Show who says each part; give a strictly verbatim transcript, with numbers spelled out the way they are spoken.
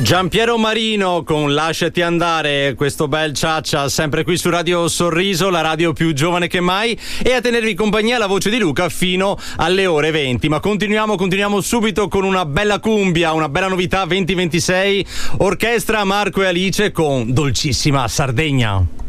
Speaker 1: Giampiero Marino con Lasciati andare, questo bel ciaccia sempre qui su Radio Sorriso, la radio più giovane che mai, e a tenervi compagnia la voce di Luca fino alle ore venti. Ma continuiamo, continuiamo subito con una bella cumbia, una bella novità venti ventisei, orchestra Marco e Alice con Dolcissima Sardegna.